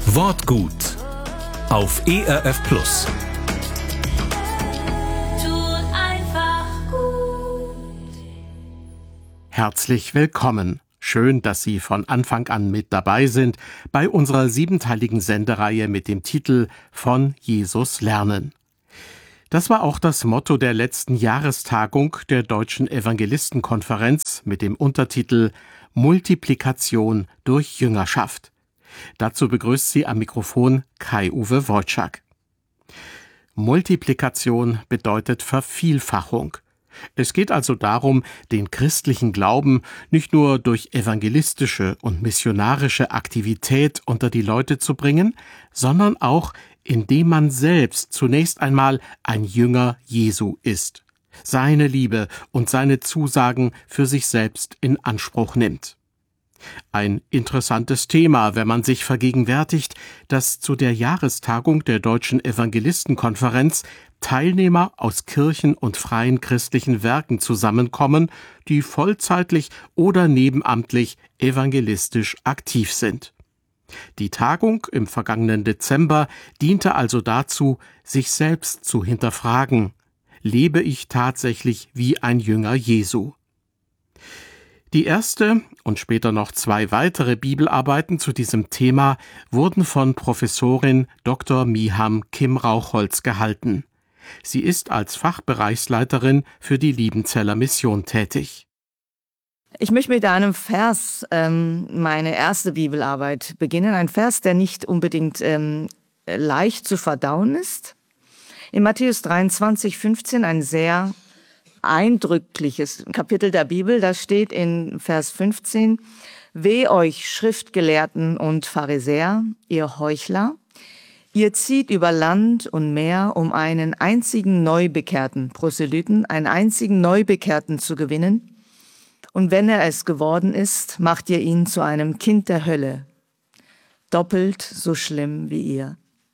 Wortgut auf ERF Plus. Herzlich willkommen. Schön, dass Sie von Anfang an mit dabei sind bei unserer 7-teiligen Sendereihe mit dem Titel Von Jesus lernen. Das war auch das Motto der letzten Jahrestagung der Deutschen Evangelistenkonferenz mit dem Untertitel Multiplikation durch Jüngerschaft. Dazu begrüßt Sie am Mikrofon Kai-Uwe Wojczak. Multiplikation bedeutet Vervielfachung. Es geht also darum, den christlichen Glauben nicht nur durch evangelistische und missionarische Aktivität unter die Leute zu bringen, sondern auch, indem man selbst zunächst einmal ein Jünger Jesu ist, seine Liebe und seine Zusagen für sich selbst in Anspruch nimmt. Ein interessantes Thema, wenn man sich vergegenwärtigt, dass zu der Jahrestagung der Deutschen Evangelistenkonferenz Teilnehmer aus Kirchen und freien christlichen Werken zusammenkommen, die vollzeitlich oder nebenamtlich evangelistisch aktiv sind. Die Tagung im vergangenen Dezember diente also dazu, sich selbst zu hinterfragen: Lebe ich tatsächlich wie ein Jünger Jesu? Die erste und später noch 2 weitere Bibelarbeiten zu diesem Thema wurden von Professorin Dr. Miham Kim Rauchholz gehalten. Sie ist als Fachbereichsleiterin für die Liebenzeller Mission tätig. Ich möchte mit einem Vers meine erste Bibelarbeit beginnen. Ein Vers, der nicht unbedingt leicht zu verdauen ist. In Matthäus 23,15 ein sehr eindrückliches Kapitel der Bibel. Da steht in Vers 15: Weh euch Schriftgelehrten und Pharisäer, ihr Heuchler! Ihr zieht über Land und Meer, um einen einzigen Neubekehrten, Proselyten, einen einzigen Neubekehrten zu gewinnen. Und wenn er es geworden ist, macht ihr ihn zu einem Kind der Hölle, doppelt so schlimm wie ihr.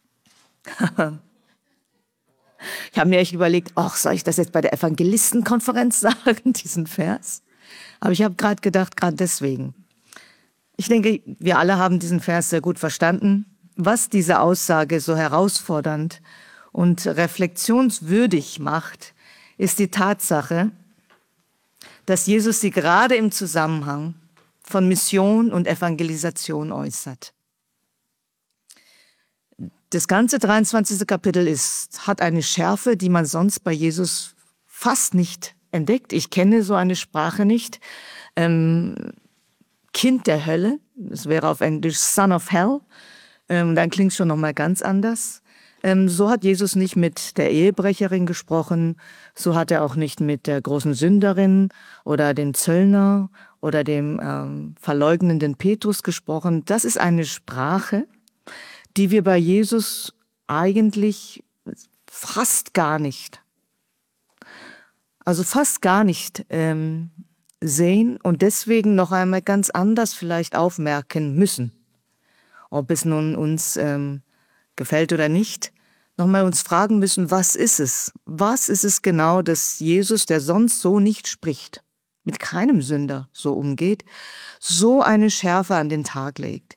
Ich habe mir echt überlegt, soll ich das jetzt bei der Evangelistenkonferenz sagen, diesen Vers? Aber ich habe gerade gedacht, gerade deswegen. Ich denke, wir alle haben diesen Vers sehr gut verstanden. Was diese Aussage so herausfordernd und reflexionswürdig macht, ist die Tatsache, dass Jesus sie gerade im Zusammenhang von Mission und Evangelisation äußert. Das ganze 23. Kapitel hat eine Schärfe, die man sonst bei Jesus fast nicht entdeckt. Ich kenne so eine Sprache nicht. Kind der Hölle, das wäre auf Englisch Son of Hell. Dann klingt es schon nochmal ganz anders. So hat Jesus nicht mit der Ehebrecherin gesprochen, so hat er auch nicht mit der großen Sünderin oder dem Zöllner oder dem verleugnenden Petrus gesprochen. Das ist eine Sprache, die wir bei Jesus eigentlich fast gar nicht sehen und deswegen noch einmal ganz anders vielleicht aufmerken müssen. Ob es nun uns gefällt oder nicht, nochmal uns fragen müssen, was ist es? Was ist es genau, dass Jesus, der sonst so nicht spricht, mit keinem Sünder so umgeht, so eine Schärfe an den Tag legt?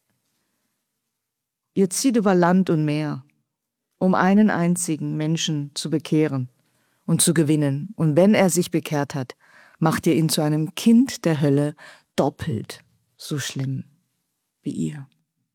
Ihr zieht über Land und Meer, um einen einzigen Menschen zu bekehren und zu gewinnen. Und wenn er sich bekehrt hat, macht ihr ihn zu einem Kind der Hölle, doppelt so schlimm wie ihr.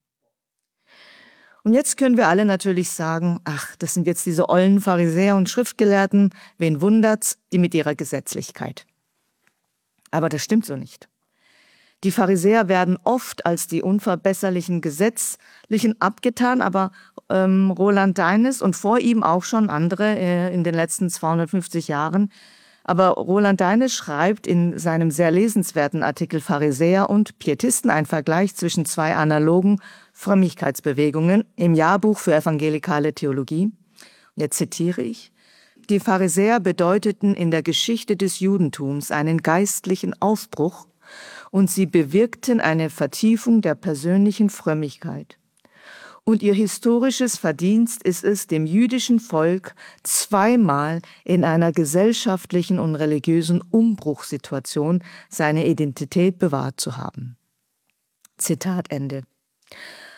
Und jetzt können wir alle natürlich sagen, das sind jetzt diese ollen Pharisäer und Schriftgelehrten, wen wundert's, die mit ihrer Gesetzlichkeit. Aber das stimmt so nicht. Die Pharisäer werden oft als die unverbesserlichen Gesetzlichen abgetan, aber Roland Deines und vor ihm auch schon andere in den letzten 250 Jahren. Aber Roland Deines schreibt in seinem sehr lesenswerten Artikel Pharisäer und Pietisten ein Vergleich zwischen 2 analogen Frömmigkeitsbewegungen im Jahrbuch für evangelikale Theologie. Jetzt zitiere ich: Die Pharisäer bedeuteten in der Geschichte des Judentums einen geistlichen Aufbruch und sie bewirkten eine Vertiefung der persönlichen Frömmigkeit. Und ihr historisches Verdienst ist es, dem jüdischen Volk zweimal in einer gesellschaftlichen und religiösen Umbruchssituation seine Identität bewahrt zu haben. Zitat Ende.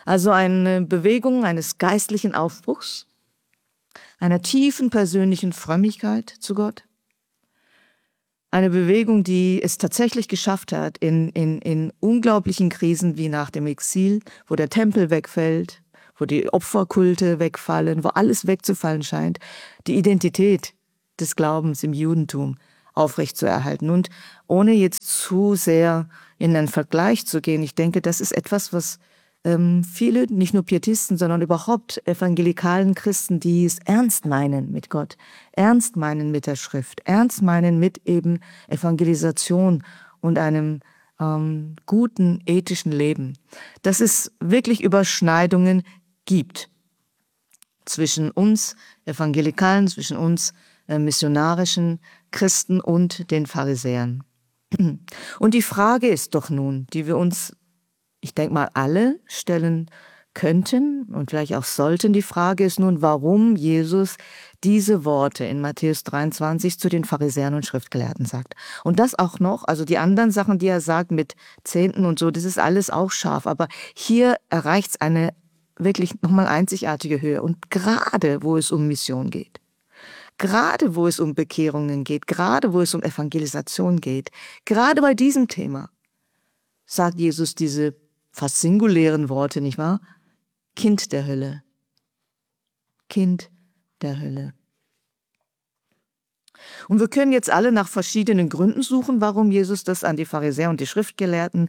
Also eine Bewegung eines geistlichen Aufbruchs, einer tiefen persönlichen Frömmigkeit zu Gott. Eine Bewegung, die es tatsächlich geschafft hat, in unglaublichen Krisen wie nach dem Exil, wo der Tempel wegfällt, wo die Opferkulte wegfallen, wo alles wegzufallen scheint, die Identität des Glaubens im Judentum aufrechtzuerhalten. Und ohne jetzt zu sehr in einen Vergleich zu gehen, ich denke, das ist etwas, was viele, nicht nur Pietisten, sondern überhaupt evangelikalen Christen, die es ernst meinen mit Gott, ernst meinen mit der Schrift, ernst meinen mit eben Evangelisation und einem guten ethischen Leben, dass es wirklich Überschneidungen gibt zwischen uns Evangelikalen, zwischen uns missionarischen Christen und den Pharisäern. Und die Frage ist doch nun, die wir uns, ich denke mal, alle stellen könnten und vielleicht auch sollten. Die Frage ist nun, warum Jesus diese Worte in Matthäus 23 zu den Pharisäern und Schriftgelehrten sagt. Und das auch noch, also die anderen Sachen, die er sagt mit Zehnten und so, das ist alles auch scharf. Aber hier erreicht es eine wirklich nochmal einzigartige Höhe. Und gerade, wo es um Mission geht, gerade, wo es um Bekehrungen geht, gerade, wo es um Evangelisation geht, gerade bei diesem Thema sagt Jesus diese fast singulären Worte, nicht wahr? Kind der Hölle. Kind der Hölle. Und wir können jetzt alle nach verschiedenen Gründen suchen, warum Jesus das an die Pharisäer und die Schriftgelehrten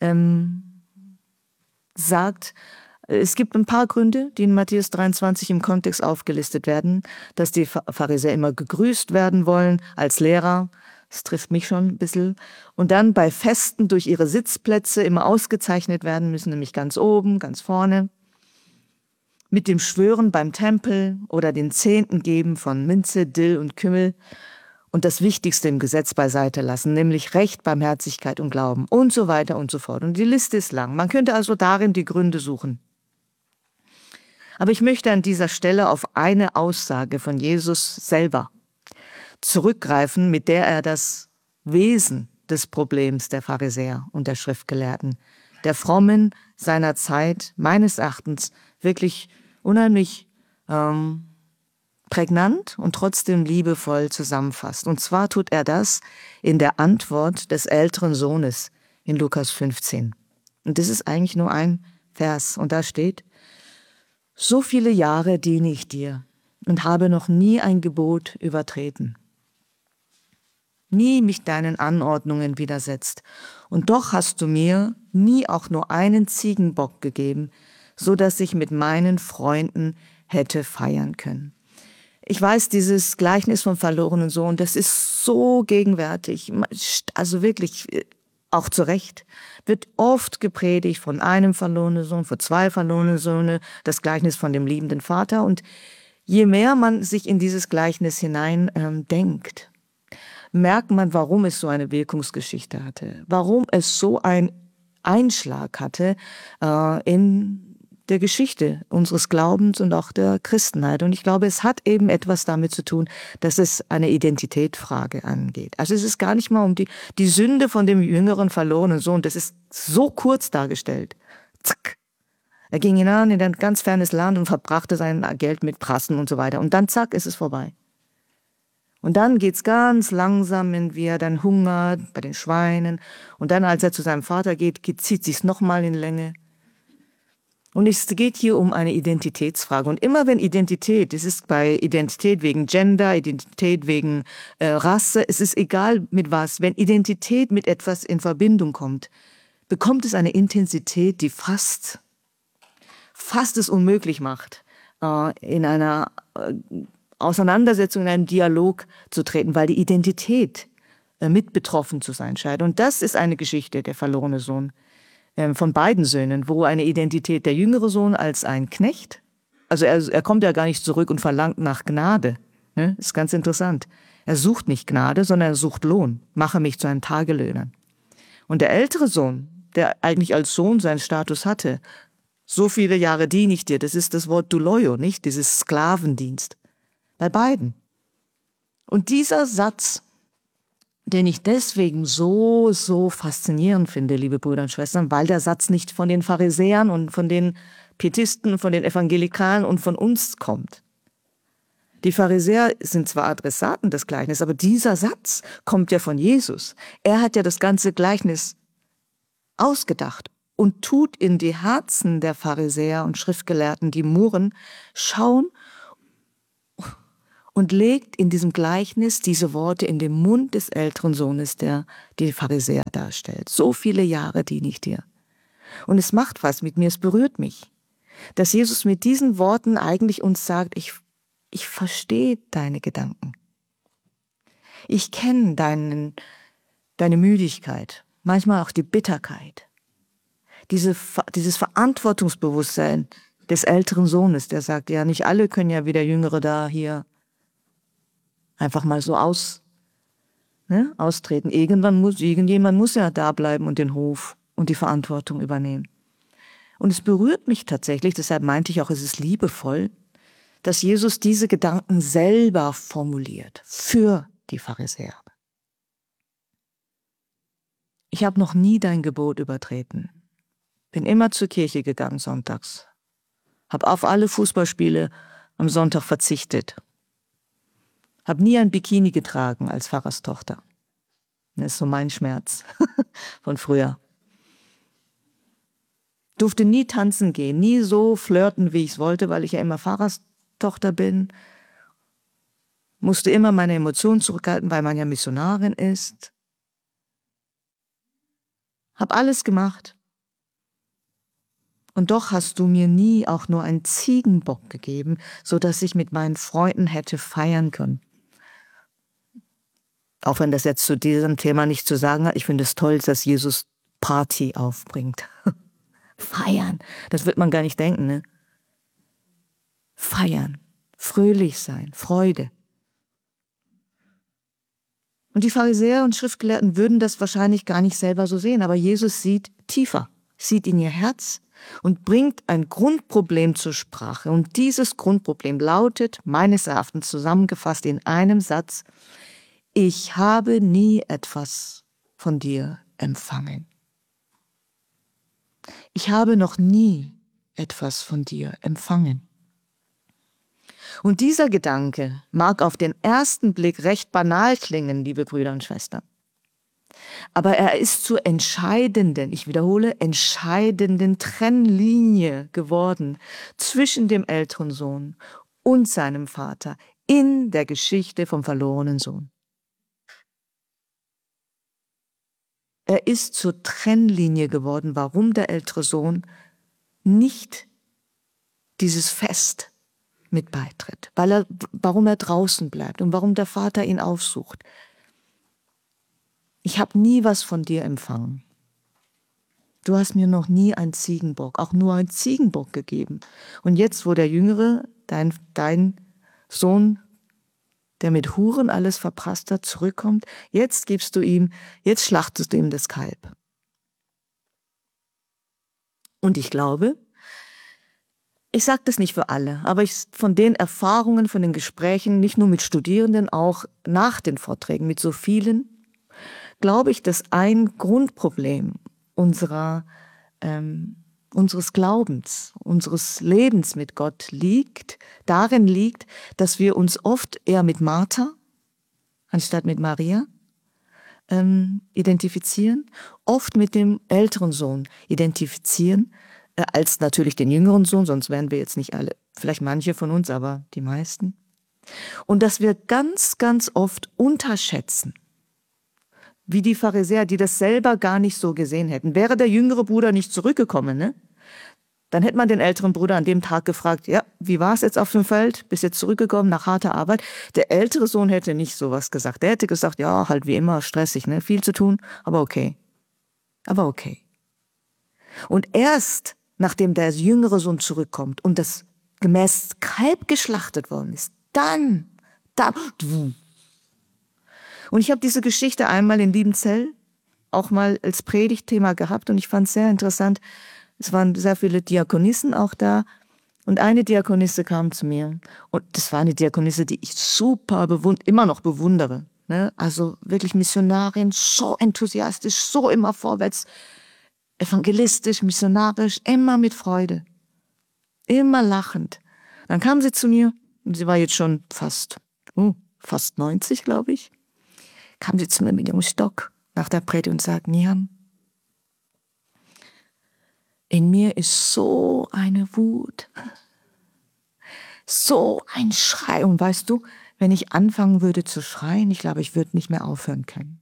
sagt. Es gibt ein paar Gründe, die in Matthäus 23 im Kontext aufgelistet werden, dass die Pharisäer immer gegrüßt werden wollen als Lehrer. Das trifft mich schon ein bisschen. Und dann bei Festen durch ihre Sitzplätze immer ausgezeichnet werden müssen, nämlich ganz oben, ganz vorne. Mit dem Schwören beim Tempel oder den Zehnten geben von Minze, Dill und Kümmel. Und das Wichtigste im Gesetz beiseite lassen, nämlich Recht, Barmherzigkeit und Glauben und so weiter und so fort. Und die Liste ist lang. Man könnte also darin die Gründe suchen. Aber ich möchte an dieser Stelle auf eine Aussage von Jesus selber zurückgreifen, mit der er das Wesen des Problems der Pharisäer und der Schriftgelehrten, der Frommen seiner Zeit, meines Erachtens wirklich unheimlich prägnant und trotzdem liebevoll zusammenfasst. Und zwar tut er das in der Antwort des älteren Sohnes in Lukas 15. Und das ist eigentlich nur ein Vers. Und da steht: So viele Jahre diene ich dir und habe noch nie ein Gebot übertreten, nie mich deinen Anordnungen widersetzt. Und doch hast du mir nie auch nur einen Ziegenbock gegeben, so dass ich mit meinen Freunden hätte feiern können. Ich weiß, dieses Gleichnis vom verlorenen Sohn, das ist so gegenwärtig, also wirklich auch zu Recht, wird oft gepredigt von einem verlorenen Sohn, von zwei verlorenen Söhne, das Gleichnis von dem liebenden Vater. Und je mehr man sich in dieses Gleichnis hinein denkt, merkt man, warum es so eine Wirkungsgeschichte hatte, warum es so einen Einschlag hatte in der Geschichte unseres Glaubens und auch der Christenheit. Und ich glaube, es hat eben etwas damit zu tun, dass es eine Identitätsfrage angeht. Also es ist gar nicht mal um die Sünde von dem jüngeren verlorenen Sohn, das ist so kurz dargestellt. Zack. Er ging hinein in ein ganz fernes Land und verbrachte sein Geld mit Prassen und so weiter. Und dann zack, ist es vorbei. Und dann geht's ganz langsam, wie er dann hungert bei den Schweinen. Und dann, als er zu seinem Vater geht, zieht sich's nochmal in Länge. Und es geht hier um eine Identitätsfrage. Und immer wenn Identität, es ist bei Identität wegen Gender, Identität wegen Rasse, es ist egal mit was, wenn Identität mit etwas in Verbindung kommt, bekommt es eine Intensität, die fast es unmöglich macht, in einer Auseinandersetzung, in einen Dialog zu treten, weil die Identität mit betroffen zu sein scheint. Und das ist eine Geschichte, der verlorene Sohn, von beiden Söhnen, wo eine Identität, der jüngere Sohn als ein Knecht, also er kommt ja gar nicht zurück und verlangt nach Gnade. Ne? Ist ganz interessant. Er sucht nicht Gnade, sondern er sucht Lohn. Mache mich zu einem Tagelöhner. Und der ältere Sohn, der eigentlich als Sohn seinen Status hatte, so viele Jahre diene ich dir, das ist das Wort Douloio, nicht? Dieses Sklavendienst. Bei beiden. Und dieser Satz, den ich deswegen so faszinierend finde, liebe Brüder und Schwestern, weil der Satz nicht von den Pharisäern und von den Pietisten, von den Evangelikalen und von uns kommt. Die Pharisäer sind zwar Adressaten des Gleichnisses, aber dieser Satz kommt ja von Jesus. Er hat ja das ganze Gleichnis ausgedacht und tut in die Herzen der Pharisäer und Schriftgelehrten, die murren, schauen und legt in diesem Gleichnis diese Worte in den Mund des älteren Sohnes, der die Pharisäer darstellt. So viele Jahre diene ich dir. Und es macht was mit mir, es berührt mich, dass Jesus mit diesen Worten eigentlich uns sagt, ich verstehe deine Gedanken. Ich kenne deine Müdigkeit, manchmal auch die Bitterkeit. Dieses Verantwortungsbewusstsein des älteren Sohnes, der sagt, ja, nicht alle können ja wie der Jüngere da hier einfach mal so austreten. Irgendjemand muss ja da bleiben und den Hof und die Verantwortung übernehmen. Und es berührt mich tatsächlich, deshalb meinte ich auch, es ist liebevoll, dass Jesus diese Gedanken selber formuliert für die Pharisäer. Ich habe noch nie dein Gebot übertreten. Bin immer zur Kirche gegangen sonntags. Habe auf alle Fußballspiele am Sonntag verzichtet. Habe nie ein Bikini getragen als Pfarrerstochter. Das ist so mein Schmerz von früher. Durfte nie tanzen gehen, nie so flirten, wie ich es wollte, weil ich ja immer Pfarrerstochter bin. Musste immer meine Emotionen zurückhalten, weil man ja Missionarin ist. Hab alles gemacht. Und doch hast du mir nie auch nur einen Ziegenbock gegeben, so dass ich mit meinen Freunden hätte feiern können. Auch wenn das jetzt zu diesem Thema nicht zu sagen hat, ich finde es toll, dass Jesus Party aufbringt. Feiern, das wird man gar nicht denken, ne? Feiern, fröhlich sein, Freude. Und die Pharisäer und Schriftgelehrten würden das wahrscheinlich gar nicht selber so sehen, aber Jesus sieht tiefer, sieht in ihr Herz und bringt ein Grundproblem zur Sprache. Und dieses Grundproblem lautet, meines Erachtens zusammengefasst in einem Satz, ich habe nie etwas von dir empfangen. Ich habe noch nie etwas von dir empfangen. Und dieser Gedanke mag auf den ersten Blick recht banal klingen, liebe Brüder und Schwestern. Aber er ist zur entscheidenden, ich wiederhole, entscheidenden Trennlinie geworden zwischen dem älteren Sohn und seinem Vater in der Geschichte vom verlorenen Sohn. Er ist zur Trennlinie geworden, warum der ältere Sohn nicht dieses Fest mit beitritt, warum er draußen bleibt und warum der Vater ihn aufsucht. Ich habe nie was von dir empfangen. Du hast mir noch nie einen Ziegenbock, auch nur einen Ziegenbock gegeben. Und jetzt, wo der Jüngere, dein Sohn, der mit Huren alles verprasst hat, zurückkommt, jetzt schlachtest du ihm das Kalb. Und ich glaube, ich sage das nicht für alle, aber von den Erfahrungen, von den Gesprächen, nicht nur mit Studierenden, auch nach den Vorträgen mit so vielen, glaube ich, dass ein Grundproblem unseres Glaubens, unseres Lebens mit Gott darin liegt, dass wir uns oft eher mit Martha anstatt mit Maria identifizieren, oft mit dem älteren Sohn identifizieren, als natürlich den jüngeren Sohn, sonst wären wir jetzt nicht alle, vielleicht manche von uns, aber die meisten. Und dass wir ganz, ganz oft unterschätzen, wie die Pharisäer, die das selber gar nicht so gesehen hätten. Wäre der jüngere Bruder nicht zurückgekommen, ne? Dann hätte man den älteren Bruder an dem Tag gefragt, ja, wie war es jetzt auf dem Feld? Bist jetzt zurückgekommen nach harter Arbeit? Der ältere Sohn hätte nicht sowas gesagt. Der hätte gesagt, ja, halt wie immer, stressig, ne? Viel zu tun, aber okay. Aber okay. Und erst nachdem der jüngere Sohn zurückkommt und das gemäß Kalb geschlachtet worden ist, dann. Und ich habe diese Geschichte einmal in Liebenzell auch mal als Predigtthema gehabt und ich fand es sehr interessant. Es waren sehr viele Diakonissen auch da und eine Diakonisse kam zu mir und das war eine Diakonisse, die ich super immer noch bewundere. Ne? Also wirklich Missionarin, so enthusiastisch, so immer vorwärts, evangelistisch, missionarisch, immer mit Freude. immer lachend. Dann kam sie zu mir, und sie war jetzt schon fast 90, glaube ich, kam sie zu mir mit ihrem Stock nach der Predigt und sagt, Nihan, in mir ist so eine Wut, so ein Schrei. Und weißt du, wenn ich anfangen würde zu schreien, ich glaube, ich würde nicht mehr aufhören können.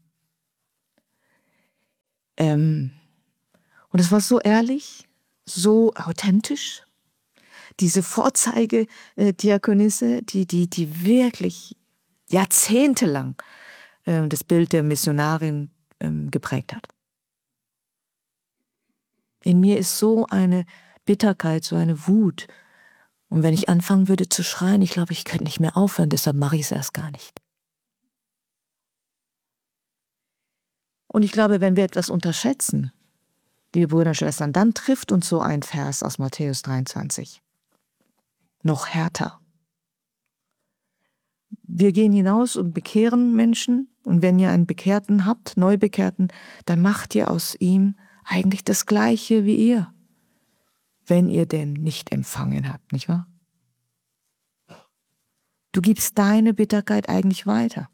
Und es war so ehrlich, so authentisch. Diese Vorzeigediakonisse, die wirklich jahrzehntelang das Bild der Missionarin geprägt hat. In mir ist so eine Bitterkeit, so eine Wut. Und wenn ich anfangen würde zu schreien, ich glaube, ich könnte nicht mehr aufhören, deshalb mache ich es erst gar nicht. Und ich glaube, wenn wir etwas unterschätzen, liebe Brüder und Schwestern, dann trifft uns so ein Vers aus Matthäus 23. Noch härter. Wir gehen hinaus und bekehren Menschen, und wenn ihr einen Bekehrten habt, Neubekehrten, dann macht ihr aus ihm eigentlich das Gleiche wie ihr, wenn ihr den nicht empfangen habt, nicht wahr? Du gibst deine Bitterkeit eigentlich weiter.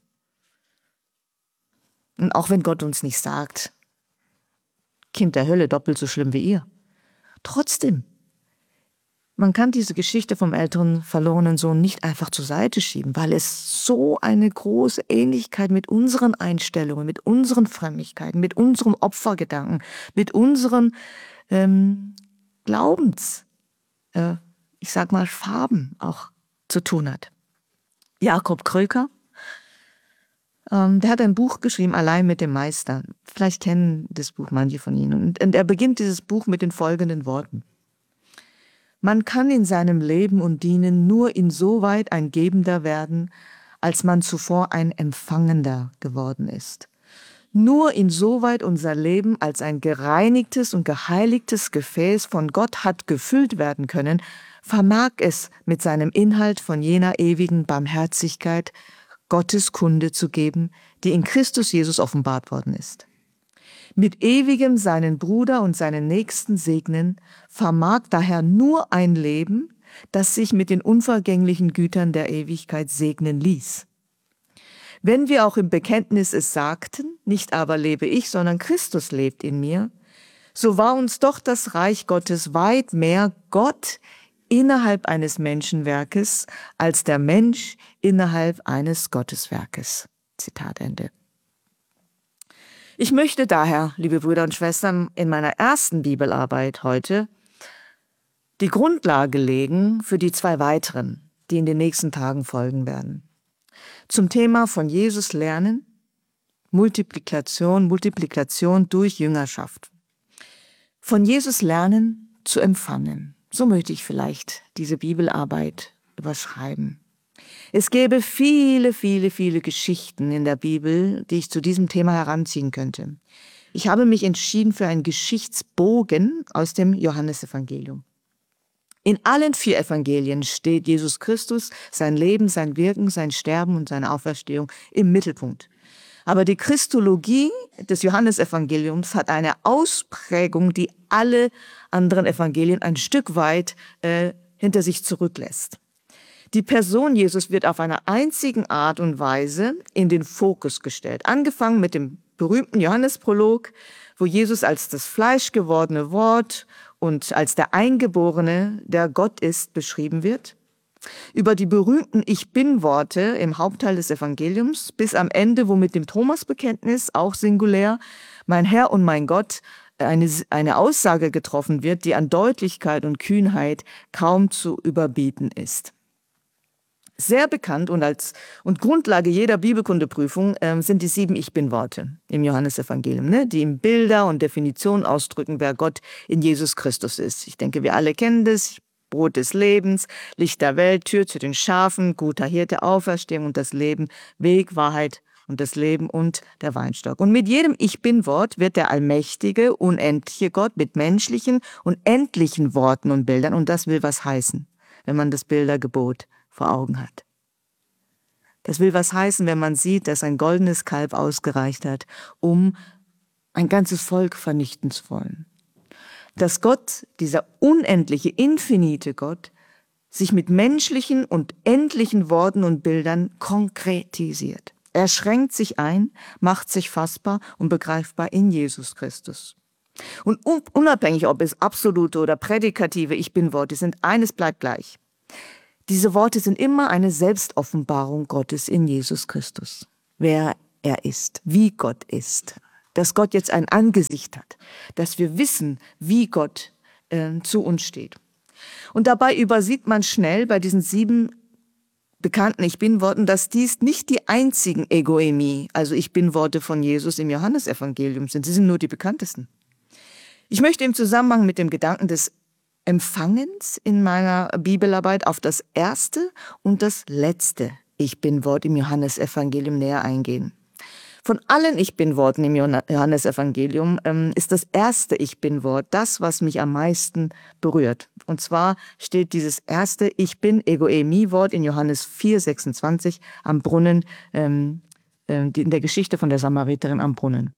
Und auch wenn Gott uns nicht sagt, Kind der Hölle, doppelt so schlimm wie ihr, trotzdem, man kann diese Geschichte vom älteren verlorenen Sohn nicht einfach zur Seite schieben, weil es so eine große Ähnlichkeit mit unseren Einstellungen, mit unseren Frömmigkeiten, mit unserem Opfergedanken, mit unseren Glaubens, Farben auch zu tun hat. Jakob Kröker, der hat ein Buch geschrieben, Allein mit dem Meister. Vielleicht kennen das Buch manche von Ihnen. Und er beginnt dieses Buch mit den folgenden Worten. Man kann in seinem Leben und Dienen nur insoweit ein Gebender werden, als man zuvor ein Empfangender geworden ist. Nur insoweit unser Leben als ein gereinigtes und geheiligtes Gefäß von Gott hat gefüllt werden können, vermag es mit seinem Inhalt von jener ewigen Barmherzigkeit Gottes Kunde zu geben, die in Christus Jesus offenbart worden ist. Mit ewigem seinen Bruder und seinen Nächsten segnen, vermag daher nur ein Leben, das sich mit den unvergänglichen Gütern der Ewigkeit segnen ließ. Wenn wir auch im Bekenntnis es sagten, nicht aber lebe ich, sondern Christus lebt in mir, so war uns doch das Reich Gottes weit mehr Gott innerhalb eines Menschenwerkes als der Mensch innerhalb eines Gotteswerkes. Zitat Ende. Ich möchte daher, liebe Brüder und Schwestern, in meiner ersten Bibelarbeit heute die Grundlage legen für die 2 weiteren, die in den nächsten Tagen folgen werden. Zum Thema von Jesus lernen, Multiplikation durch Jüngerschaft. Von Jesus lernen zu empfangen. So möchte ich vielleicht diese Bibelarbeit überschreiben. Es gäbe viele, viele, viele Geschichten in der Bibel, die ich zu diesem Thema heranziehen könnte. Ich habe mich entschieden für einen Geschichtsbogen aus dem Johannesevangelium. In allen 4 Evangelien steht Jesus Christus, sein Leben, sein Wirken, sein Sterben und seine Auferstehung im Mittelpunkt. Aber die Christologie des Johannesevangeliums hat eine Ausprägung, die alle anderen Evangelien ein Stück weit hinter sich zurücklässt. Die Person Jesus wird auf einer einzigen Art und Weise in den Fokus gestellt. Angefangen mit dem berühmten Johannesprolog, wo Jesus als das fleischgewordene Wort und als der Eingeborene, der Gott ist, beschrieben wird. Über die berühmten Ich-Bin-Worte im Hauptteil des Evangeliums bis am Ende, wo mit dem Thomasbekenntnis, auch singulär, mein Herr und mein Gott, eine Aussage getroffen wird, die an Deutlichkeit und Kühnheit kaum zu überbieten ist. Sehr bekannt und Grundlage jeder Bibelkundeprüfung sind die 7 Ich-Bin-Worte im Johannesevangelium, die in Bilder und Definitionen ausdrücken, wer Gott in Jesus Christus ist. Ich denke, wir alle kennen das. Brot des Lebens, Licht der Welt, Tür zu den Schafen, guter Hirte, Auferstehung und das Leben, Weg, Wahrheit und das Leben und der Weinstock. Und mit jedem Ich-Bin-Wort wird der allmächtige, unendliche Gott mit menschlichen und endlichen Worten und Bildern, und das will was heißen, wenn man das Bildergebot vor Augen hat. Das will was heißen, wenn man sieht, dass ein goldenes Kalb ausgereicht hat, um ein ganzes Volk vernichten zu wollen. dass Gott, dieser unendliche, infinite Gott, sich mit menschlichen und endlichen Worten und Bildern konkretisiert. Er schränkt sich ein, macht sich fassbar und begreifbar in Jesus Christus. Und unabhängig, ob es absolute oder prädikative Ich-Bin-Worte sind, eines bleibt gleich. Diese Worte sind immer eine Selbstoffenbarung Gottes in Jesus Christus. Wer er ist, wie Gott ist. Dass Gott jetzt ein Angesicht hat. Dass wir wissen, wie Gott zu uns steht. Und dabei übersieht man schnell bei diesen 7 bekannten Ich-Bin-Worten, dass dies nicht die einzigen Egoemie, also Ich-Bin-Worte von Jesus im Johannesevangelium sind. Sie sind nur die bekanntesten. Ich möchte im Zusammenhang mit dem Gedanken des Empfangens in meiner Bibelarbeit auf das erste und das letzte Ich-Bin-Wort im Johannesevangelium näher eingehen. Von allen Ich-Bin-Worten im Johannesevangelium ist das erste Ich-Bin-Wort das, was mich am meisten berührt. Und zwar steht dieses erste Ich-Bin-Ego-Emi-Wort in Johannes 4,26 am Brunnen, in der Geschichte von der Samariterin am Brunnen.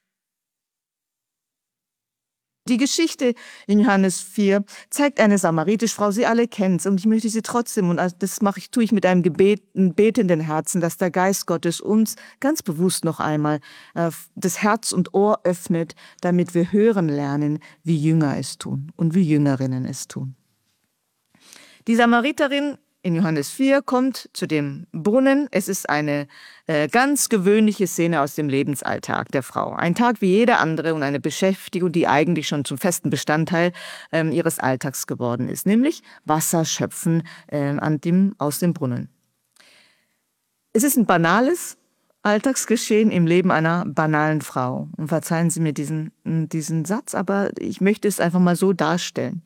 Die Geschichte in Johannes 4 zeigt eine samaritische Frau, sie alle kennen es und ich möchte sie trotzdem, und das tue ich mit einem betenden Herzen, dass der Geist Gottes uns ganz bewusst noch einmal das Herz und Ohr öffnet, damit wir hören lernen, wie Jünger es tun und wie Jüngerinnen es tun. Die Samariterin in Johannes 4 kommt zu dem Brunnen. Es ist eine ganz gewöhnliche Szene aus dem Lebensalltag der Frau. Ein Tag wie jeder andere und eine Beschäftigung, die eigentlich schon zum festen Bestandteil ihres Alltags geworden ist, nämlich Wasser schöpfen aus dem Brunnen. Es ist ein banales Alltagsgeschehen im Leben einer banalen Frau. Und verzeihen Sie mir diesen Satz, aber ich möchte es einfach mal so darstellen.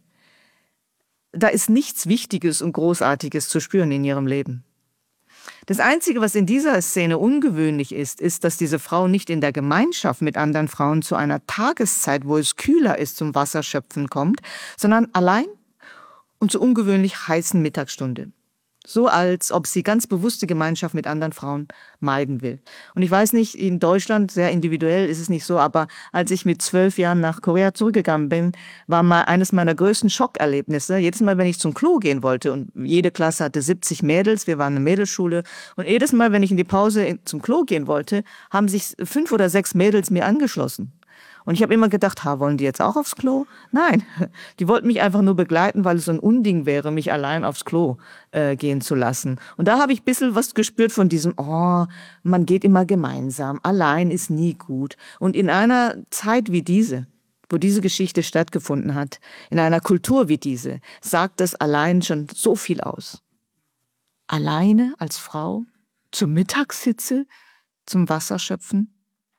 Da ist nichts Wichtiges und Großartiges zu spüren in ihrem Leben. Das Einzige, was in dieser Szene ungewöhnlich ist, ist, dass diese Frau nicht in der Gemeinschaft mit anderen Frauen zu einer Tageszeit, wo es kühler ist, zum Wasserschöpfen kommt, sondern allein und zur ungewöhnlich heißen Mittagsstunde. So als ob sie ganz bewusst die Gemeinschaft mit anderen Frauen meiden will. Und ich weiß nicht, in Deutschland, sehr individuell ist es nicht so, aber als ich mit 12 Jahren nach Korea zurückgegangen bin, war mal eines meiner größten Schockerlebnisse. Jedes Mal, wenn ich zum Klo gehen wollte, und jede Klasse hatte 70 Mädels, wir waren eine Mädelsschule, und jedes Mal, wenn ich in die Pause zum Klo gehen wollte, haben sich 5 oder 6 Mädels mir angeschlossen. Und ich habe immer gedacht, wollen die jetzt auch aufs Klo? Nein, die wollten mich einfach nur begleiten, weil es so ein Unding wäre, mich allein aufs Klo gehen zu lassen. Und da habe ich ein bisschen was gespürt von diesem, man geht immer gemeinsam, allein ist nie gut. Und in einer Zeit wie diese, wo diese Geschichte stattgefunden hat, in einer Kultur wie diese, sagt das allein schon so viel aus. Alleine als Frau, zur Mittagshitze, zum Wasserschöpfen.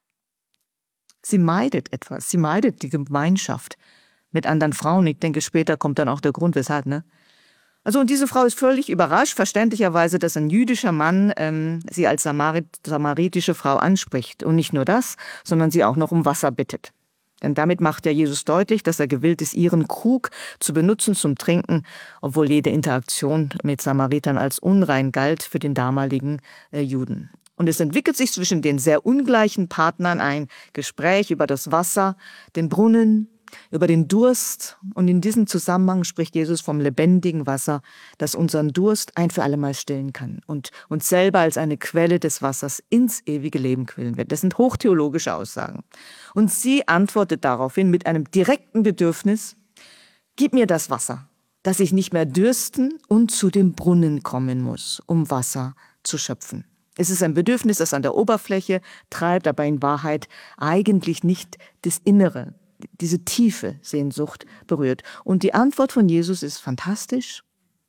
Sie meidet etwas, sie meidet die Gemeinschaft mit anderen Frauen. Ich denke, später kommt dann auch der Grund, weshalb, ne? Also, und diese Frau ist völlig überrascht, verständlicherweise, dass ein jüdischer Mann sie als samaritische Frau anspricht. Und nicht nur das, sondern sie auch noch um Wasser bittet. Denn damit macht ja Jesus deutlich, dass er gewillt ist, ihren Krug zu benutzen zum Trinken, obwohl jede Interaktion mit Samaritern als unrein galt für den damaligen Juden. Und es entwickelt sich zwischen den sehr ungleichen Partnern ein Gespräch über das Wasser, den Brunnen, über den Durst. Und in diesem Zusammenhang spricht Jesus vom lebendigen Wasser, das unseren Durst ein für alle Mal stillen kann und uns selber als eine Quelle des Wassers ins ewige Leben quillen wird. Das sind hochtheologische Aussagen. Und sie antwortet daraufhin mit einem direkten Bedürfnis: Gib mir das Wasser, dass ich nicht mehr dürsten und zu dem Brunnen kommen muss, um Wasser zu schöpfen. Es ist ein Bedürfnis, das an der Oberfläche treibt, aber in Wahrheit eigentlich nicht das Innere, diese tiefe Sehnsucht berührt. Und die Antwort von Jesus ist fantastisch.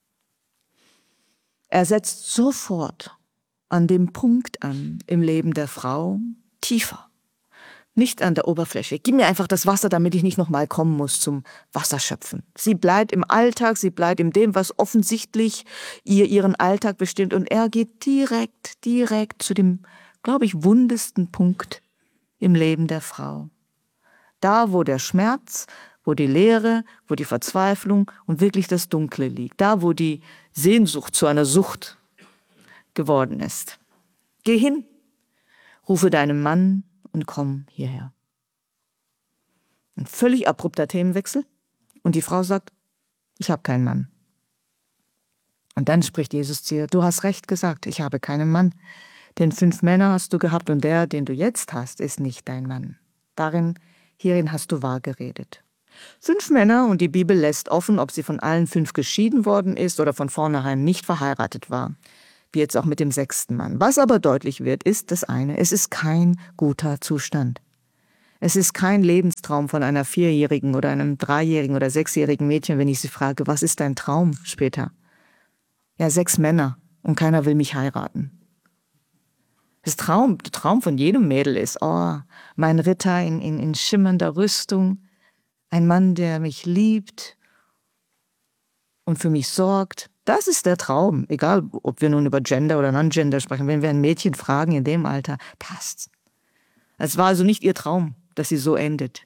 Er setzt sofort an dem Punkt an im Leben der Frau, tiefer. Nicht an der Oberfläche. Gib mir einfach das Wasser, damit ich nicht nochmal kommen muss zum Wasserschöpfen. Sie bleibt im Alltag, sie bleibt in dem, was offensichtlich ihren Alltag bestimmt. Und er geht direkt zu dem, glaube ich, wundesten Punkt im Leben der Frau. Da, wo der Schmerz, wo die Leere, wo die Verzweiflung und wirklich das Dunkle liegt. Da, wo die Sehnsucht zu einer Sucht geworden ist. Geh hin, rufe deinem Mann und komm hierher. Ein völlig abrupter Themenwechsel. Und die Frau sagt, ich habe keinen Mann. Und dann spricht Jesus zu ihr, du hast recht gesagt, ich habe keinen Mann. Denn 5 Männer hast du gehabt und der, den du jetzt hast, ist nicht dein Mann. Hierin hast du wahr geredet. 5 Männer und die Bibel lässt offen, ob sie von allen 5 geschieden worden ist oder von vornherein nicht verheiratet war. Wie jetzt auch mit dem 6. Mann. Was aber deutlich wird, ist das eine, es ist kein guter Zustand. Es ist kein Lebenstraum von einer 4-jährigen oder einem 3-jährigen oder 6-jährigen Mädchen, wenn ich sie frage, was ist dein Traum später? Ja, 6 Männer und keiner will mich heiraten. Der Traum von jedem Mädel ist, oh, mein Ritter in schimmernder Rüstung, ein Mann, der mich liebt und für mich sorgt. Das ist der Traum, egal ob wir nun über Gender oder Non-Gender sprechen. Wenn wir ein Mädchen fragen in dem Alter, passt's. Es war also nicht ihr Traum, dass sie so endet.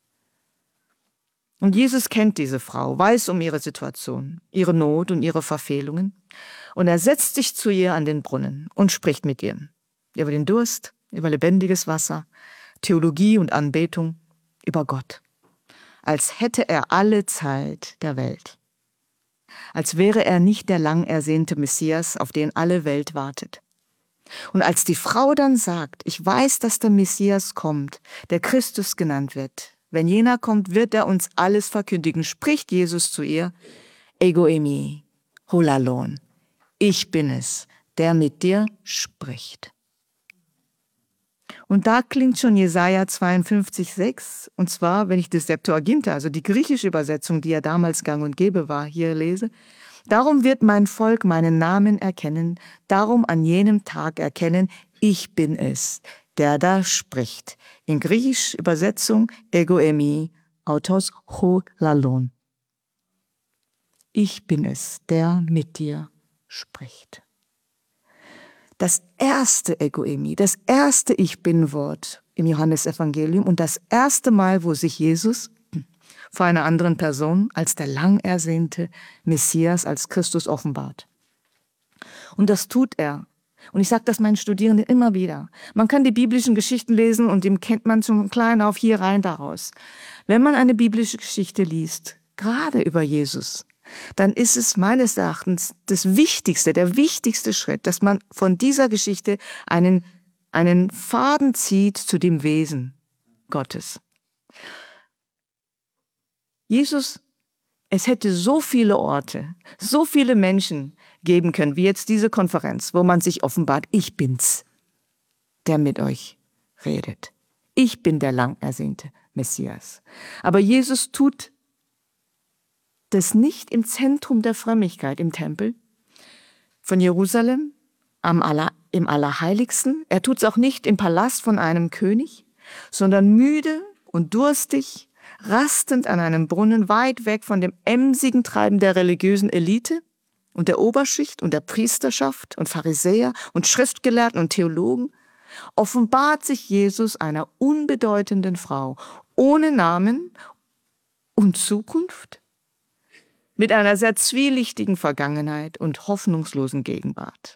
Und Jesus kennt diese Frau, weiß um ihre Situation, ihre Not und ihre Verfehlungen. Und er setzt sich zu ihr an den Brunnen und spricht mit ihr. Über den Durst, über lebendiges Wasser, Theologie und Anbetung, über Gott. Als hätte er alle Zeit der Welt. Als wäre er nicht der lang ersehnte Messias, auf den alle Welt wartet. Und als die Frau dann sagt, ich weiß, dass der Messias kommt, der Christus genannt wird, wenn jener kommt, wird er uns alles verkündigen, spricht Jesus zu ihr, Ego eimi, holalon, ich bin es, der mit dir spricht. Und da klingt schon Jesaja 52,6, und zwar, wenn ich das Septuaginta, also die griechische Übersetzung, die ja damals gang und gäbe war, hier lese, darum wird mein Volk meinen Namen erkennen, darum an jenem Tag erkennen, ich bin es, der da spricht. In griechischer Übersetzung, ego eimi, autos ho lalon. Ich bin es, der mit dir spricht. Das erste Ego eimi, das erste Ich Bin-Wort im Johannesevangelium und das erste Mal, wo sich Jesus vor einer anderen Person als der lang ersehnte Messias, als Christus offenbart. Und das tut er. Und ich sage das meinen Studierenden immer wieder. Man kann die biblischen Geschichten lesen und dem kennt man zum Kleinen auf hier rein daraus. Wenn man eine biblische Geschichte liest, gerade über Jesus, dann ist es meines Erachtens der wichtigste Schritt, dass man von dieser Geschichte einen Faden zieht zu dem Wesen Gottes. Jesus, es hätte so viele Orte, so viele Menschen geben können, wie jetzt diese Konferenz, wo man sich offenbart, ich bin's, der mit euch redet. Ich bin der lang ersehnte Messias. Aber Jesus tut das nicht im Zentrum der Frömmigkeit im Tempel von Jerusalem, im Allerheiligsten. Er tut es auch nicht im Palast von einem König, sondern müde und durstig, rastend an einem Brunnen, weit weg von dem emsigen Treiben der religiösen Elite und der Oberschicht und der Priesterschaft und Pharisäer und Schriftgelehrten und Theologen, offenbart sich Jesus einer unbedeutenden Frau, ohne Namen und Zukunft, mit einer sehr zwielichtigen Vergangenheit und hoffnungslosen Gegenwart.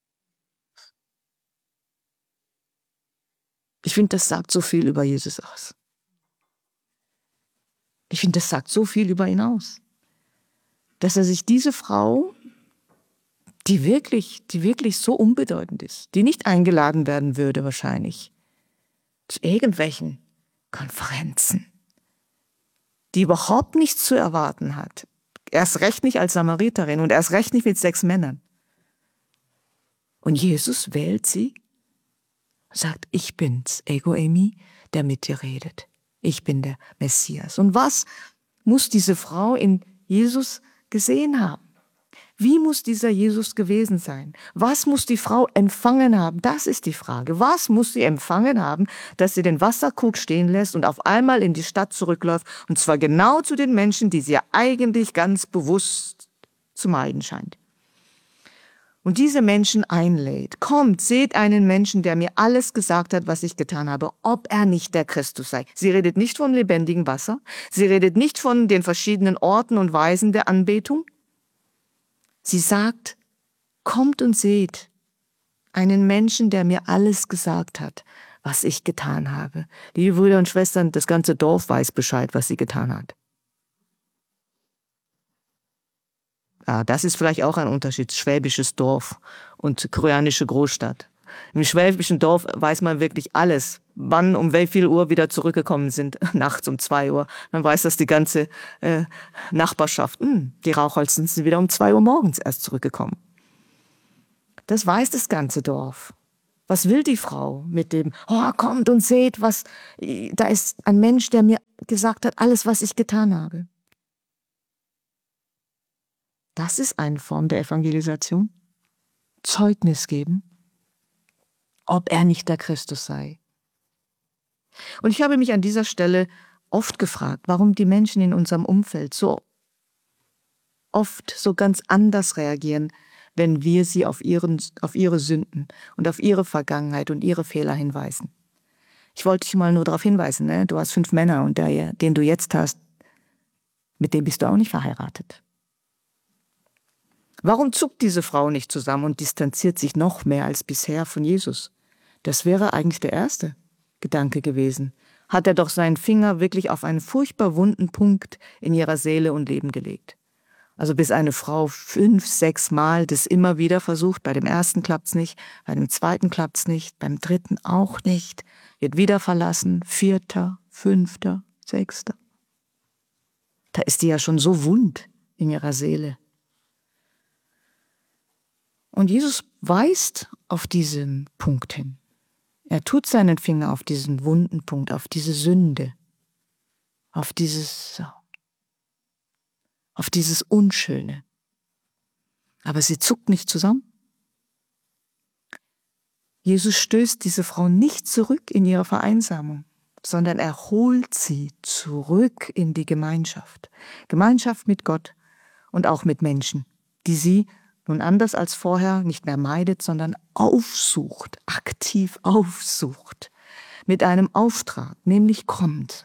Ich finde, das sagt so viel über Jesus aus. Ich finde, das sagt so viel über ihn aus. Dass er sich diese Frau, die wirklich so unbedeutend ist, die nicht eingeladen werden würde wahrscheinlich, zu irgendwelchen Konferenzen, die überhaupt nichts zu erwarten hat, erst recht nicht als Samariterin und erst recht nicht mit 6 Männern. Und Jesus wählt sie und sagt, ich bin's, ego eimi, der mit dir redet. Ich bin der Messias. Und was muss diese Frau in Jesus gesehen haben? Wie muss dieser Jesus gewesen sein? Was muss die Frau empfangen haben? Das ist die Frage. Was muss sie empfangen haben, dass sie den Wasserkrug stehen lässt und auf einmal in die Stadt zurückläuft, und zwar genau zu den Menschen, die sie ja eigentlich ganz bewusst zu meiden scheint. Und diese Menschen einlädt. Kommt, seht einen Menschen, der mir alles gesagt hat, was ich getan habe, ob er nicht der Christus sei. Sie redet nicht vom lebendigen Wasser. Sie redet nicht von den verschiedenen Orten und Weisen der Anbetung. Sie sagt, kommt und seht einen Menschen, der mir alles gesagt hat, was ich getan habe. Liebe Brüder und Schwestern, das ganze Dorf weiß Bescheid, was sie getan hat. Das ist vielleicht auch ein Unterschied, schwäbisches Dorf und koreanische Großstadt. Im schwäbischen Dorf weiß man wirklich alles, wann um wie viel Uhr wieder zurückgekommen sind, nachts um 2 Uhr. Man weiß, dass die ganze Nachbarschaft, die Rauchholzen sind wieder um 2 Uhr morgens erst zurückgekommen. Das weiß das ganze Dorf. Was will die Frau mit dem, kommt und seht, da ist ein Mensch, der mir gesagt hat, alles, was ich getan habe. Das ist eine Form der Evangelisation. Zeugnis geben, ob er nicht der Christus sei. Und ich habe mich an dieser Stelle oft gefragt, warum die Menschen in unserem Umfeld so oft so ganz anders reagieren, wenn wir sie auf ihre Sünden und auf ihre Vergangenheit und ihre Fehler hinweisen. Ich wollte dich mal nur darauf hinweisen, ne? Du hast 5 Männer und der, den du jetzt hast, mit dem bist du auch nicht verheiratet. Warum zuckt diese Frau nicht zusammen und distanziert sich noch mehr als bisher von Jesus? Das wäre eigentlich der erste Gedanke gewesen. Hat er doch seinen Finger wirklich auf einen furchtbar wunden Punkt in ihrer Seele und Leben gelegt. Also bis eine Frau 5, 6 Mal das immer wieder versucht, bei dem ersten klappt's nicht, bei dem zweiten klappt's nicht, beim dritten auch nicht, wird wieder verlassen, 4., 5., 6. Da ist die ja schon so wund in ihrer Seele. Und Jesus weist auf diesen Punkt hin. Er tut seinen Finger auf diesen wunden Punkt, auf diese Sünde, auf dieses Unschöne. Aber sie zuckt nicht zusammen. Jesus stößt diese Frau nicht zurück in ihre Vereinsamung, sondern er holt sie zurück in die Gemeinschaft. Gemeinschaft mit Gott und auch mit Menschen, die sie nun anders als vorher nicht mehr meidet, sondern aufsucht, aktiv aufsucht, mit einem Auftrag, nämlich kommt,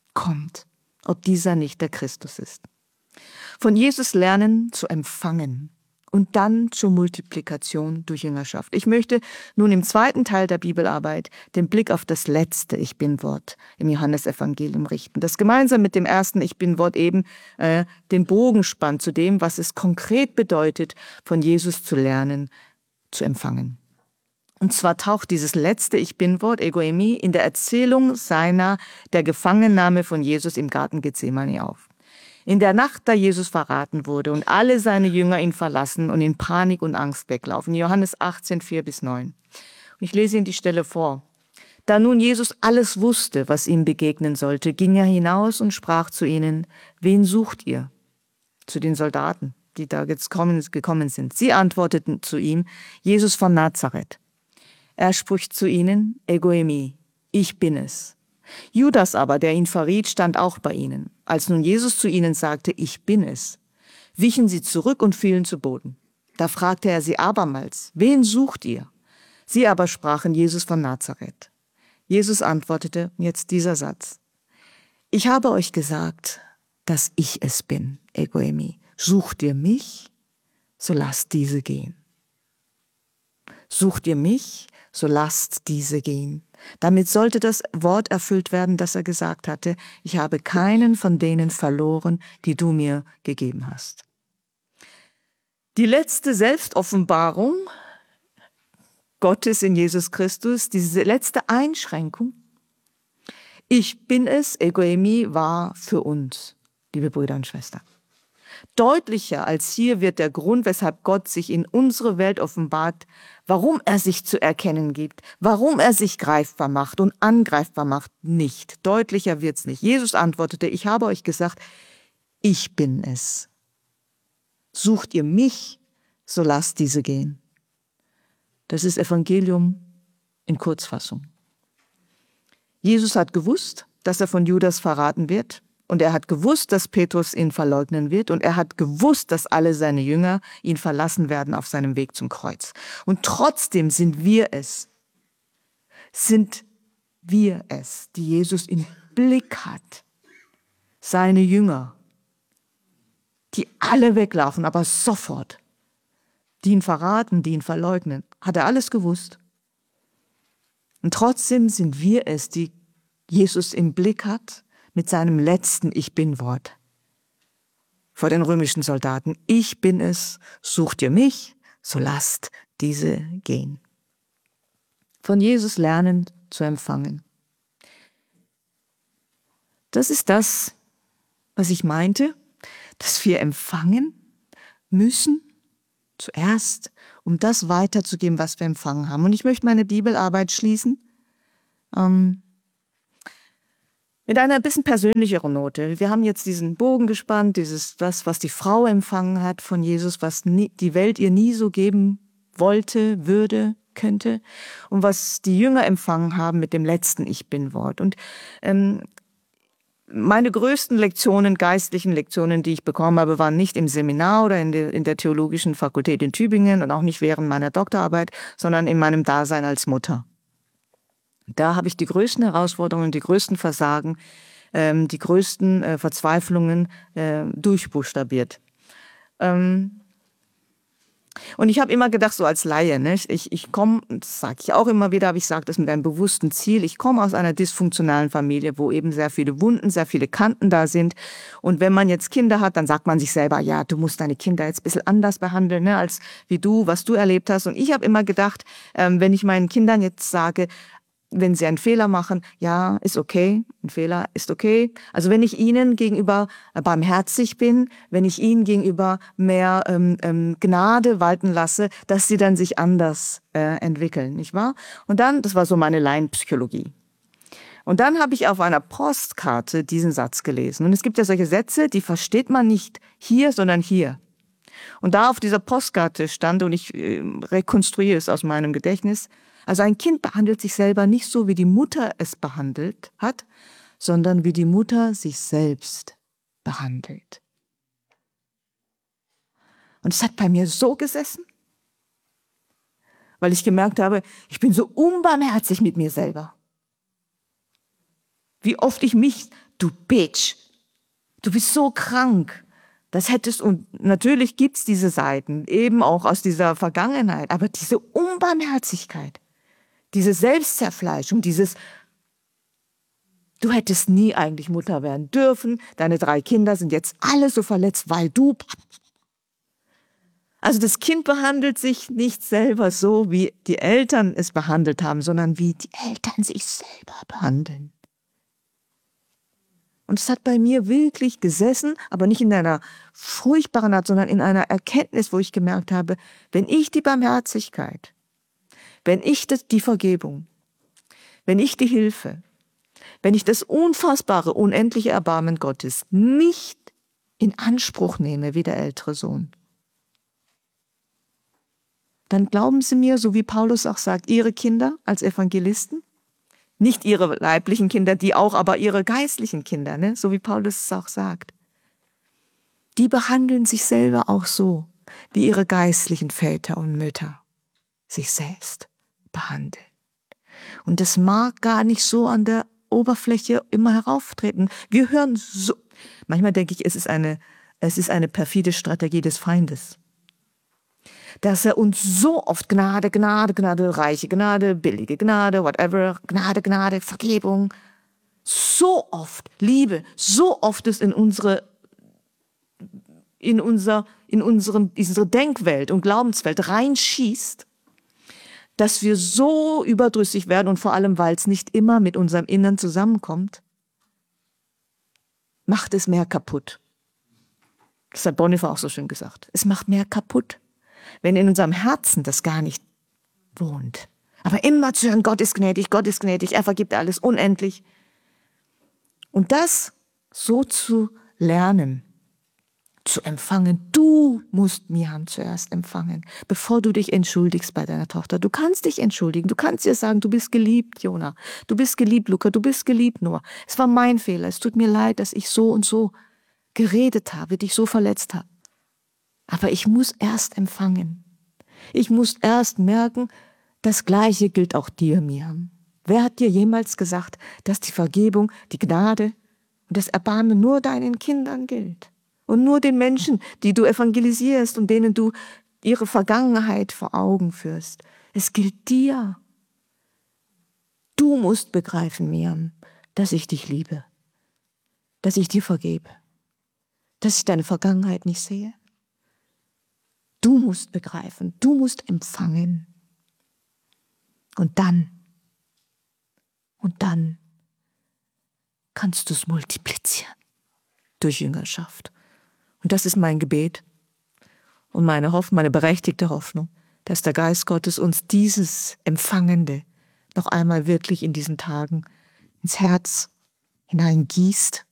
ob dieser nicht der Christus ist. Von Jesus lernen zu empfangen und dann zur Multiplikation durch Jüngerschaft. Ich möchte nun im zweiten Teil der Bibelarbeit den Blick auf das letzte Ich Bin-Wort im Johannesevangelium richten, das gemeinsam mit dem ersten Ich Bin-Wort eben den Bogen spannt zu dem, was es konkret bedeutet, von Jesus zu lernen, zu empfangen. Und zwar taucht dieses letzte Ich Bin-Wort, Ego eimi, in der Erzählung der Gefangennahme von Jesus im Garten Gethsemane auf. In der Nacht, da Jesus verraten wurde und alle seine Jünger ihn verlassen und in Panik und Angst weglaufen. Johannes 18, 4-9. Und ich lese Ihnen die Stelle vor. Da nun Jesus alles wusste, was ihm begegnen sollte, ging er hinaus und sprach zu ihnen, wen sucht ihr? Zu den Soldaten, die da jetzt gekommen sind. Sie antworteten zu ihm, Jesus von Nazareth. Er spricht zu ihnen, Ego eimi, ich bin es. Judas aber, der ihn verriet, stand auch bei ihnen. Als nun Jesus zu ihnen sagte, ich bin es, wichen sie zurück und fielen zu Boden. Da fragte er sie abermals, wen sucht ihr? Sie aber sprachen, Jesus von Nazareth. Jesus antwortete, jetzt dieser Satz, ich habe euch gesagt, dass ich es bin, Ego eimi. Sucht ihr mich, so lasst diese gehen. Sucht ihr mich, so lasst diese gehen. Damit sollte das Wort erfüllt werden, das er gesagt hatte, ich habe keinen von denen verloren, die du mir gegeben hast. Die letzte Selbstoffenbarung Gottes in Jesus Christus, diese letzte Einschränkung, ich bin es, Ego eimi, war für uns, liebe Brüder und Schwestern. Deutlicher als hier wird der Grund, weshalb Gott sich in unsere Welt offenbart, warum er sich zu erkennen gibt, warum er sich greifbar macht und angreifbar macht, nicht. Deutlicher wird's nicht. Jesus antwortete, ich habe euch gesagt, ich bin es. Sucht ihr mich, so lasst diese gehen. Das ist Evangelium in Kurzfassung. Jesus hat gewusst, dass er von Judas verraten wird. Und er hat gewusst, dass Petrus ihn verleugnen wird. Und er hat gewusst, dass alle seine Jünger ihn verlassen werden auf seinem Weg zum Kreuz. Und trotzdem sind wir es, die Jesus im Blick hat. Seine Jünger, die alle weglaufen, aber sofort. Die ihn verraten, die ihn verleugnen. Hat er alles gewusst. Und trotzdem sind wir es, die Jesus im Blick hat mit seinem letzten Ich Bin-Wort. Vor den römischen Soldaten: Ich bin es, sucht ihr mich, so lasst diese gehen. Von Jesus lernen zu empfangen. Das ist das, was ich meinte, dass wir empfangen müssen, zuerst, um das weiterzugeben, was wir empfangen haben. Und ich möchte meine Bibelarbeit schließen mit einer bisschen persönlicheren Note. Wir haben jetzt diesen Bogen gespannt, das, was die Frau empfangen hat von Jesus, was die Welt ihr nie so geben wollte, würde, könnte, und was die Jünger empfangen haben mit dem letzten Ich Bin-Wort. Und meine größten Lektionen, geistlichen Lektionen, die ich bekommen habe, waren nicht im Seminar oder in der Theologischen Fakultät in Tübingen und auch nicht während meiner Doktorarbeit, sondern in meinem Dasein als Mutter. Da habe ich die größten Herausforderungen, die größten Versagen, die größten Verzweiflungen durchbuchstabiert. Und ich habe immer gedacht, so als Laie, ne? Ich komme, das sage ich auch immer wieder, aber ich sage das mit einem bewussten Ziel, ich komme aus einer dysfunktionalen Familie, wo eben sehr viele Wunden, sehr viele Kanten da sind. Und wenn man jetzt Kinder hat, dann sagt man sich selber, ja, du musst deine Kinder jetzt ein bisschen anders behandeln, ne, als wie du, was du erlebt hast. Und ich habe immer gedacht, wenn ich meinen Kindern jetzt sage, wenn sie einen Fehler machen, ja, ist okay, ein Fehler ist okay. Also wenn ich ihnen gegenüber barmherzig bin, wenn ich ihnen gegenüber mehr Gnade walten lasse, dass sie dann sich anders entwickeln, nicht wahr? Und dann, das war so meine Laienpsychologie. Und dann habe ich auf einer Postkarte diesen Satz gelesen. Und es gibt ja solche Sätze, die versteht man nicht hier, sondern hier. Und da auf dieser Postkarte stand, und ich rekonstruiere es aus meinem Gedächtnis, also ein Kind behandelt sich selber nicht so, wie die Mutter es behandelt hat, sondern wie die Mutter sich selbst behandelt. Und es hat bei mir so gesessen, weil ich gemerkt habe, ich bin so unbarmherzig mit mir selber. Wie oft ich mich, du Bitch, du bist so krank. Das hättest, und natürlich gibt's diese Seiten, eben auch aus dieser Vergangenheit, aber diese Unbarmherzigkeit, diese Selbstzerfleischung, dieses, du hättest nie eigentlich Mutter werden dürfen, deine 3 Kinder sind jetzt alle so verletzt, weil du... Also das Kind behandelt sich nicht selber so, wie die Eltern es behandelt haben, sondern wie die Eltern sich selber behandeln. Und es hat bei mir wirklich gesessen, aber nicht in einer furchtbaren Art, sondern in einer Erkenntnis, wo ich gemerkt habe, wenn ich die Barmherzigkeit, wenn ich die Vergebung, wenn ich die Hilfe, wenn ich das unfassbare, unendliche Erbarmen Gottes nicht in Anspruch nehme wie der ältere Sohn, dann glauben Sie mir, so wie Paulus auch sagt, Ihre Kinder als Evangelisten, nicht Ihre leiblichen Kinder, die auch, aber Ihre geistlichen Kinder, ne? So wie Paulus es auch sagt, die behandeln sich selber auch so, wie ihre geistlichen Väter und Mütter sich selbst behandeln. Und das mag gar nicht so an der Oberfläche immer herauftreten. Wir hören so, manchmal denke ich, es ist eine perfide Strategie des Feindes. Dass er uns so oft Gnade, Gnade, Gnade, reiche Gnade, billige Gnade, whatever, Gnade, Gnade, Vergebung, so oft Liebe, so oft es in unsere Denkwelt und Glaubenswelt reinschießt, dass wir so überdrüssig werden, und vor allem, weil es nicht immer mit unserem Innern zusammenkommt, macht es mehr kaputt. Das hat Bonhoeffer auch so schön gesagt. Es macht mehr kaputt, wenn in unserem Herzen das gar nicht wohnt. Aber immer zu hören, Gott ist gnädig, er vergibt alles unendlich. Und das so zu lernen, zu empfangen. Du musst Mian zuerst empfangen, bevor du dich entschuldigst bei deiner Tochter. Du kannst dich entschuldigen, du kannst ihr sagen, du bist geliebt, Jona, du bist geliebt, Luca, du bist geliebt, Noah. Es war mein Fehler, es tut mir leid, dass ich so und so geredet habe, dich so verletzt habe. Aber ich muss erst empfangen. Ich muss erst merken, das Gleiche gilt auch dir, Mian. Wer hat dir jemals gesagt, dass die Vergebung, die Gnade und das Erbarmen nur deinen Kindern gilt? Und nur den Menschen, die du evangelisierst und denen du ihre Vergangenheit vor Augen führst. Es gilt dir. Du musst begreifen, Miriam, dass ich dich liebe, dass ich dir vergebe, dass ich deine Vergangenheit nicht sehe. Du musst begreifen, du musst empfangen. Und dann kannst du es multiplizieren durch Jüngerschaft. Und das ist mein Gebet und meine berechtigte Hoffnung, dass der Geist Gottes uns dieses Empfangende noch einmal wirklich in diesen Tagen ins Herz hineingießt